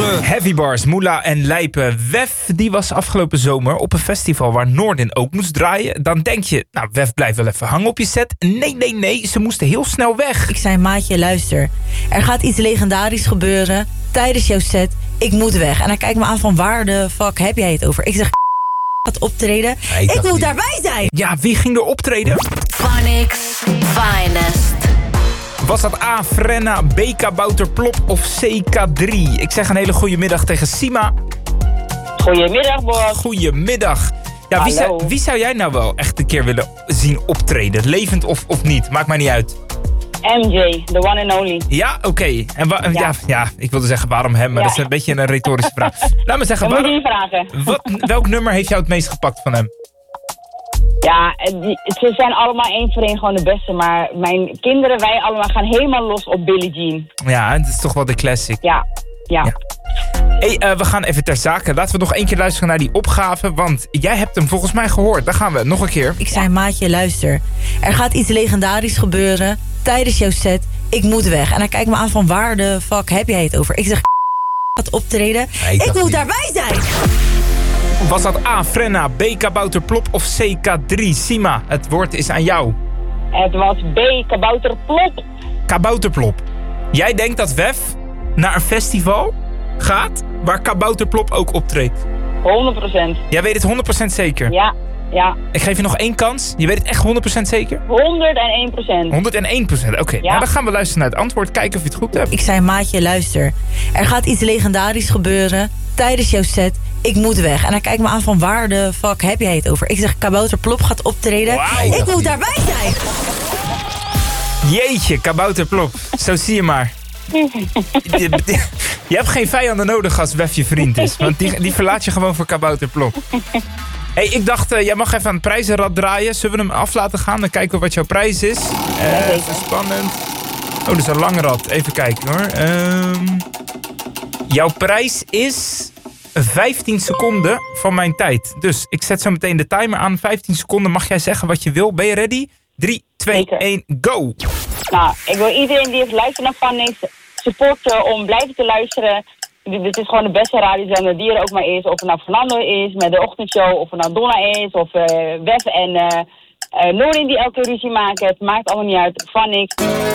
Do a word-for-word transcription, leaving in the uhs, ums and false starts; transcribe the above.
horen. Heavy Bars, Moela en Lijpen. Wef, die was afgelopen zomer op een festival waar Noordin ook moest draaien. Dan denk je, nou, Wef blijft wel even hangen op je set. Nee, nee, nee, ze moesten heel snel weg. Ik zei, maatje, luister. Er gaat iets legendarisch gebeuren tijdens jouw set. Ik moet weg. En hij kijkt me aan van, waar de fuck heb jij het over? Ik zeg, gaat optreden. Nee, ik ik moet niet. daarbij zijn. Ja, wie ging er optreden? Phonics Finest. Was dat A, Frenna, B, Kabouter Plop of C, K drie? Ik zeg een hele goede middag tegen Sima. Goedemiddag, Bob. Goedemiddag. Ja, wie, zou, wie zou jij nou wel echt een keer willen zien optreden? Levend of, of niet? Maakt mij niet uit. M J, the one and only. Ja, oké. Okay. En wa- ja. Ja, ja, ik wilde zeggen waarom hem, maar Ja. dat is een beetje een retorische vraag. Laat me zeggen, Dat moet waarom, je niet vragen. wat, welk nummer heeft jou het meest gepakt van hem? Ja, die, ze zijn allemaal één voor één gewoon de beste. Maar mijn kinderen, wij allemaal gaan helemaal los op Billie Jean. Ja, het is toch wel de classic. Ja, ja. Ja. Hey, uh, we gaan even ter zake. Laten we nog één keer luisteren naar die opgave. Want jij hebt hem volgens mij gehoord. Daar gaan we nog een keer. Ik zei, maatje, luister. Er gaat iets legendarisch gebeuren tijdens jouw set. Ik moet weg. En hij kijkt me aan van, waar de fuck heb jij het over? Ik zeg, gaat optreden. Nee, ik ik moet niet. daarbij zijn. Was dat A, Frenna, B, Kabouter Plop of C, K drie? Sima, het woord is aan jou. Het was B, Kabouter Plop. Kabouter Plop. Jij denkt dat Wef naar een festival gaat waar Kabouter Plop ook optreedt? honderd procent. Jij weet het honderd procent zeker? Ja, ja. Ik geef je nog één kans. Je weet het echt honderd procent zeker? honderdéén procent. honderdéén procent, oké. Okay. Ja. Nou, dan gaan we luisteren naar het antwoord. Kijken of je het goed hebt. Ik zei, maatje, luister. Er gaat iets legendarisch gebeuren tijdens jouw set. Ik moet weg. En hij kijkt me aan van, waar de fuck heb jij het over? Ik zeg, Kabouter Plop gaat optreden. Wauw. Ik moet daarbij zijn. Jeetje, Kabouter Plop. Zo zie je maar. je, je hebt geen vijanden nodig als Wef je vriend is. Want die, die verlaat je gewoon voor Kabouter Plop. Hey, ik dacht, uh, jij mag even aan het prijzenrad draaien. Zullen we hem af laten gaan? Dan kijken we wat jouw prijs is. Uh, even spannend. Oh, dat is een lang rad. Even kijken hoor. Um, jouw prijs is vijftien seconden van mijn tijd. Dus ik zet zo meteen de timer aan. vijftien seconden mag jij zeggen wat je wil. Ben je ready? drie, twee, één, go! Nou, ik wil iedereen die heeft luistert naar Phonics supporten om blijven te luisteren. Dit is gewoon de beste radiozender die er ook maar is. Of het nou Fernando is met de ochtendshow, of het nou Donna is, of uh, Wef en uh, uh, Noordin die elke keer ruzie maken. Het maakt allemaal niet uit. Phonics.